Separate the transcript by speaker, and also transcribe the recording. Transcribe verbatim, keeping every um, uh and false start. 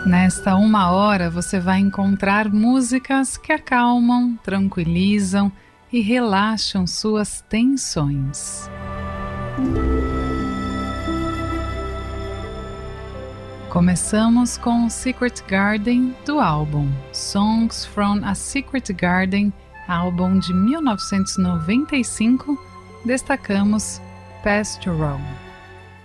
Speaker 1: Nesta uma hora você vai encontrar músicas que acalmam, tranquilizam e relaxam suas tensões. Começamos com Secret Garden do álbum Songs from a Secret Garden, álbum de mil novecentos e noventa e cinco. Destacamos Pastoral.